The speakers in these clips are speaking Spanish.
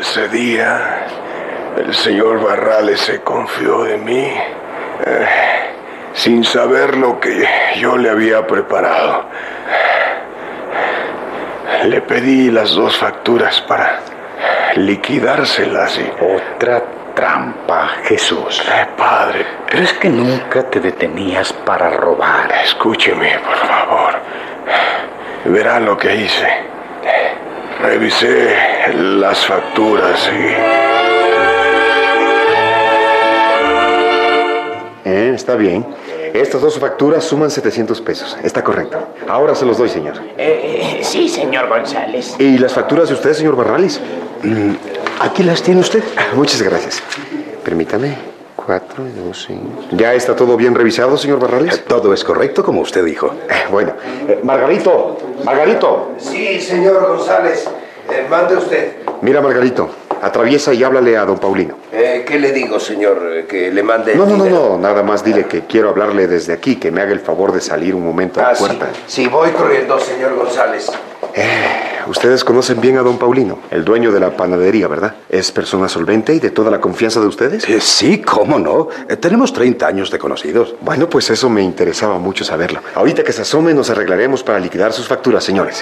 Ese día, el señor Barrales se confió de mí, sin saber lo que yo le había preparado. Le pedí las 2 facturas para liquidárselas y... Otra trampa, Jesús. Padre... Pero es que nunca te detenías para robar. Escúcheme, por favor. Verá lo que hice. Revisé las facturas y... Está bien. Estas 2 facturas suman 700 pesos. Está correcto. Ahora se los doy, señor. Sí, señor González. ¿Y las facturas de usted, señor Barrales? Aquí las tiene usted. Muchas gracias. Permítame. 4, 12... ¿Ya está todo bien revisado, señor Barrales? Todo es correcto, como usted dijo. Bueno. Margarito. Margarito. Sí, señor González. Mande usted. Mira, Margarito. Atraviesa y háblale a don Paulino. ¿Qué le digo, señor? ¿Que le mande el No. dinero? Nada más dile que quiero hablarle desde aquí, que me haga el favor de salir un momento a la puerta. Sí, voy corriendo, señor González. Ustedes conocen bien a don Paulino, el dueño de la panadería, ¿verdad? ¿Es persona solvente y de toda la confianza de ustedes? Sí, cómo no. Tenemos 30 años de conocidos. Bueno, pues eso me interesaba mucho saberlo. Ahorita que se asome nos arreglaremos para liquidar sus facturas, señores.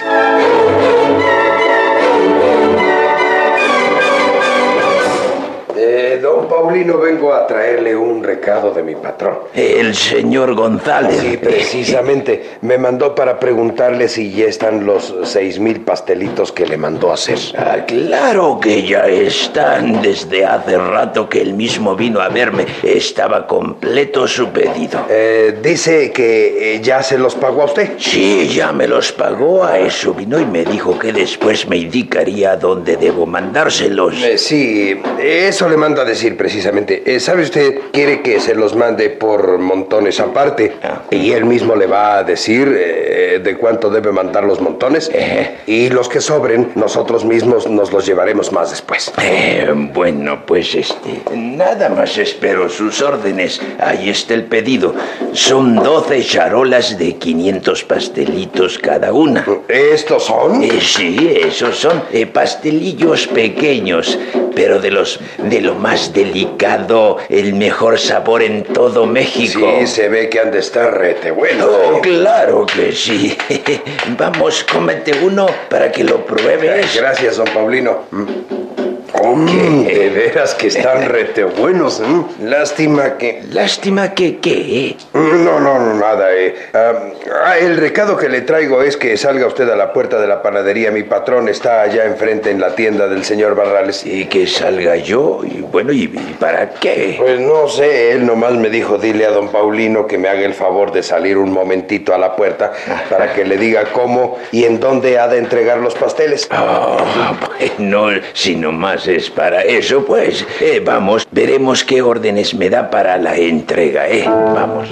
Don Paulino, vengo a traerle un recado de mi patrón. El señor González. Sí, precisamente. Me mandó para preguntarle si ya están los 6,000 pastelitos que le mandó hacer. Claro que ya están. Desde hace rato que él mismo vino a verme. Estaba completo su pedido. Dice que ya se los pagó a usted. Sí, ya me los pagó. A eso vino y me dijo que después me indicaría dónde debo mandárselos. Sí, eso le mando a decir precisamente. ¿Sabe usted? Quiere que se los mande por montones aparte. Y él mismo le va a decir de cuánto debe mandar los montones. Y los que sobren, nosotros mismos nos los llevaremos más después. Bueno, pues nada más espero sus órdenes. Ahí está el pedido. Son 12 charolas de 500 pastelitos cada una. ¿Estos son? Sí, esos son pastelillos pequeños, pero de lo más delicado, el mejor sabor en todo México. Sí, se ve que han de estar rete bueno. Oh, claro que sí. Vamos, cómete uno para que lo pruebes. Gracias, don Paulino. De veras que están rete buenos. Lástima que... ¿Lástima que qué? No, nada. El recado que le traigo es que salga usted a la puerta de la panadería. Mi patrón está allá enfrente en la tienda del señor Barrales. ¿Y que salga yo? Y bueno, ¿y para qué? Pues no sé, él nomás me dijo, dile a don Paulino que me haga el favor de salir un momentito a la puerta para que le diga cómo y en dónde ha de entregar los pasteles. Bueno, si nomás es para eso, pues vamos, veremos qué órdenes me da para la entrega, Vamos.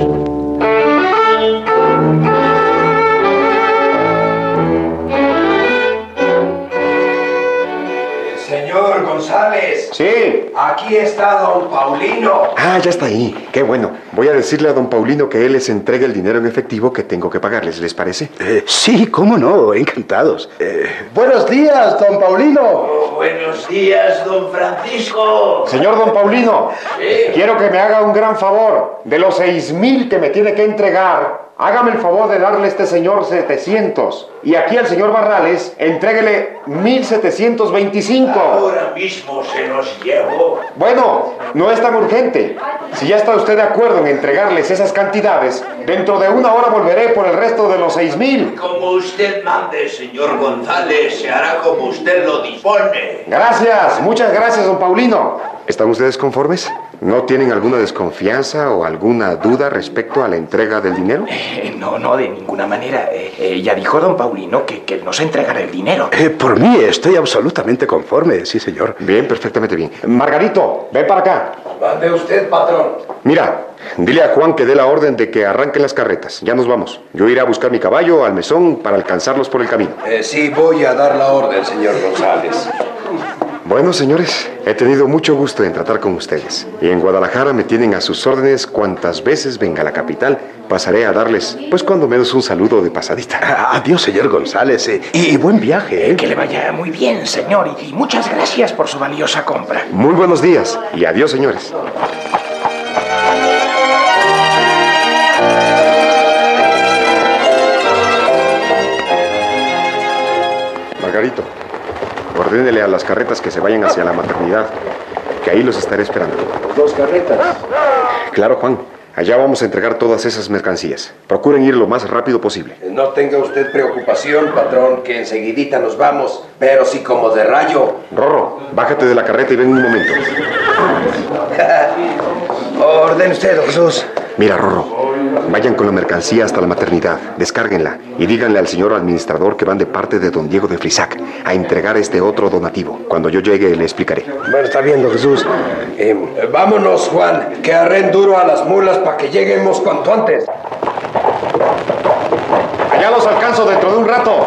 Señor González. Sí. Aquí está don Paulino. Ya está ahí. Qué bueno. Voy a decirle a don Paulino que él les entregue el dinero en efectivo que tengo que pagarles. ¿Les parece? Sí, cómo no. Encantados. Buenos días, don Paulino. Buenos días, don Francisco. Señor don Paulino, quiero que me haga un gran favor. De los 6,000 que me tiene que entregar, hágame el favor de darle a este señor 700. Y aquí al señor Barrales, entréguele 1,725. Ahora mismo se los llevo. Bueno, no es tan urgente. Si ya está usted de acuerdo en entregarles esas cantidades, dentro de 1 hora volveré por el resto de los 6,000. Como usted mande, señor González, se hará como usted lo dispone. Gracias, muchas gracias, don Paulino. ¿Están ustedes conformes? ¿No tienen alguna desconfianza o alguna duda respecto a la entrega del dinero? No, de ninguna manera. Ya dijo don Paulino que él nos entregará el dinero. Por mí estoy absolutamente conforme, sí, señor. Bien, perfectamente bien. Margarito, ven para acá. Mande usted, patrón. Mira, dile a Juan que dé la orden de que arranquen las carretas. Ya nos vamos. Yo iré a buscar mi caballo al mesón para alcanzarlos por el camino. Sí, voy a dar la orden, señor González. Bueno, señores, he tenido mucho gusto en tratar con ustedes. Y en Guadalajara me tienen a sus órdenes cuantas veces venga a la capital. Pasaré a darles, pues cuando menos, un saludo de pasadita. Adiós, señor González. Y buen viaje. Que le vaya muy bien, señor, y muchas gracias por su valiosa compra. Muy buenos días y adiós, señores. Margarito, ordénele a las carretas que se vayan hacia la maternidad, que ahí los estaré esperando. ¿2 carretas? Claro, Juan. Allá vamos a entregar todas esas mercancías. Procuren ir lo más rápido posible. No tenga usted preocupación, patrón, que enseguidita nos vamos, pero sí como de rayo. Rorro, bájate de la carreta y ven un momento. Orden usted, don Jesús. Mira, Rorro, vayan con la mercancía hasta la maternidad, descárguenla y díganle al señor administrador que van de parte de don Diego de Frisac a entregar este otro donativo. Cuando yo llegue le explicaré. Bueno, está bien, don Jesús. Vámonos, Juan, que arren duro a las mulas para que lleguemos cuanto antes. Allá los alcanzo dentro de un rato.